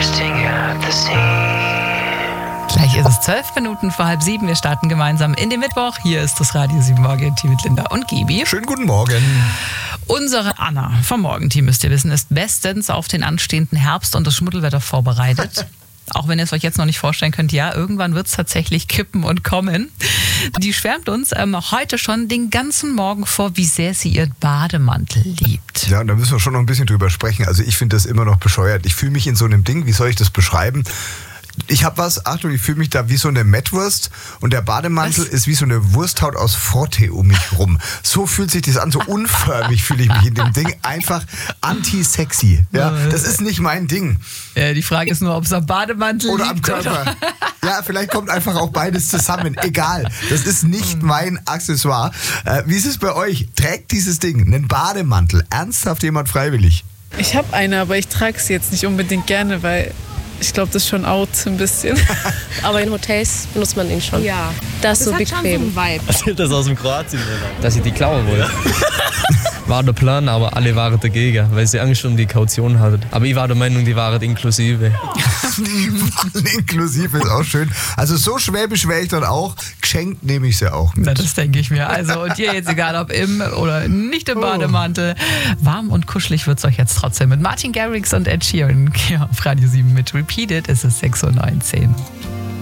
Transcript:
bursting at the seams. Gleich ist es 12 Minuten vor 6:30. Wir starten gemeinsam in den Mittwoch. Hier ist das Radio 7 Morgen-Team mit Linda und Gibi. Schönen guten Morgen. Unsere Anna vom Morgenteam, müsst ihr wissen, ist bestens auf den anstehenden Herbst und das Schmuddelwetter vorbereitet. Auch wenn ihr es euch jetzt noch nicht vorstellen könnt, ja, irgendwann wird es tatsächlich kippen und kommen. Die schwärmt uns heute schon den ganzen Morgen vor, wie sehr sie ihren Bademantel liebt. Ja, und da müssen wir schon noch ein bisschen drüber sprechen. Also ich finde das immer noch bescheuert. Ich fühle mich in so einem Ding, wie soll ich das beschreiben? Ich habe ich fühle mich da wie so eine Mettwurst und der Bademantel ist wie so eine Wursthaut aus Forte um mich rum. So fühlt sich das an, so unförmig fühle ich mich in dem Ding. Einfach anti-sexy. Ja, das ist nicht mein Ding. Die Frage ist nur, ob es am Bademantel oder liegt. Am Körper. Oder? Ja, vielleicht kommt einfach auch beides zusammen. Egal, das ist nicht mein Accessoire. Wie ist es bei euch? Trägt dieses Ding einen Bademantel ernsthaft jemand freiwillig? Ich habe eine, aber ich trage sie jetzt nicht unbedingt gerne, weil ich glaube, das ist schon out ein bisschen. Aber in Hotels benutzt man ihn schon. Ja. Das ist so bequem. Schon so ein Vibe. Erzählt das aus dem Kroatien, dass ich die klauen wollte. War der Plan, aber alle waren dagegen, weil sie Angst um die Kaution hatten. Aber ich war der Meinung, die waren inklusive. Inklusive ist auch schön. Also so schwäbisch wäre ich dann auch. Geschenkt nehme ich sie auch mit. Na, das denke ich mir. Also und dir jetzt egal, ob im oder nicht im Bademantel. Warm und kuschelig wird es euch jetzt trotzdem mit Martin Garrix und Ed Sheeran. Ja, auf Radio 7 mit Repeated ist es 6:19 Uhr.